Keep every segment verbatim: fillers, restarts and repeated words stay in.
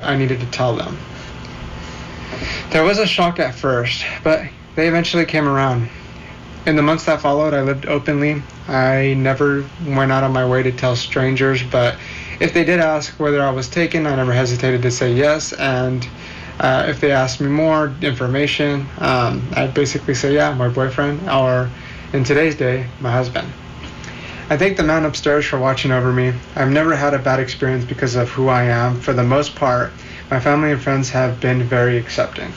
I needed to tell them. There was a shock at first, but they eventually came around. In the months that followed, I lived openly. I never went out of my way to tell strangers, but if they did ask whether I was taken, I never hesitated to say yes. And uh, if they asked me more information, um, I'd basically say, yeah, my boyfriend, or in today's day, my husband. I thank the man upstairs for watching over me. I've never had a bad experience because of who I am. For the most part, my family and friends have been very accepting.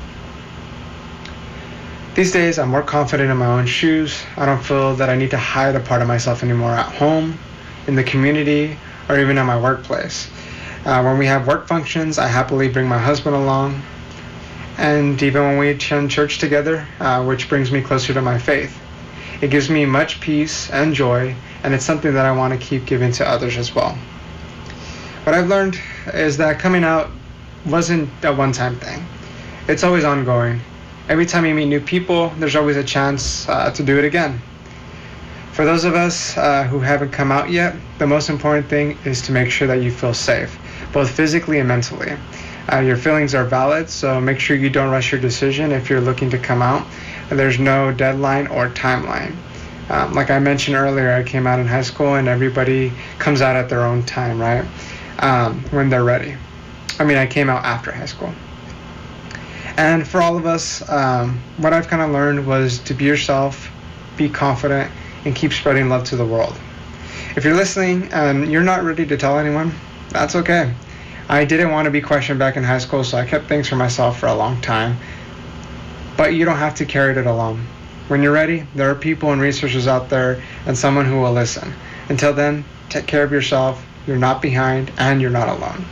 These days, I'm more confident in my own shoes. I don't feel that I need to hide a part of myself anymore at home, in the community, or even at my workplace. Uh, when we have work functions, I happily bring my husband along. And even when we attend church together, uh, which brings me closer to my faith. It gives me much peace and joy, and it's something that I want to keep giving to others as well. What I've learned is that coming out wasn't a one-time thing. It's always ongoing. Every time you meet new people, there's always a chance uh, to do it again. For those of us uh, who haven't come out yet, the most important thing is to make sure that you feel safe, both physically and mentally. Uh, your feelings are valid, so make sure you don't rush your decision if you're looking to come out. There's no deadline or timeline. Um, like I mentioned earlier, I came out in high school, and everybody comes out at their own time, right? Um, when they're ready. I mean, I came out after high school. And for all of us, um, what I've kind of learned was to be yourself, be confident, and keep spreading love to the world. If you're listening and you're not ready to tell anyone, that's okay. I didn't want to be questioned back in high school, so I kept things for myself for a long time. But you don't have to carry it alone. When you're ready, there are people and resources out there and someone who will listen. Until then, take care of yourself. You're not behind, and you're not alone.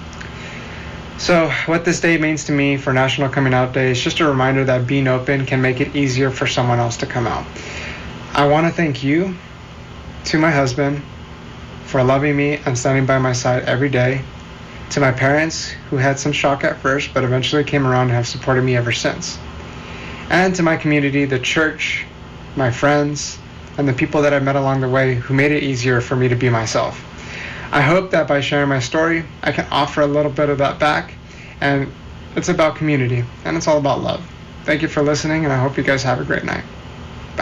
So what this day means to me for National Coming Out Day is just a reminder that being open can make it easier for someone else to come out. I want to thank you, to my husband, for loving me and standing by my side every day, to my parents, who had some shock at first but eventually came around and have supported me ever since, and to my community, the church, my friends, and the people that I've met along the way who made it easier for me to be myself. I hope that by sharing my story, I can offer a little bit of that back, and it's about community, and it's all about love. Thank you for listening, and I hope you guys have a great night.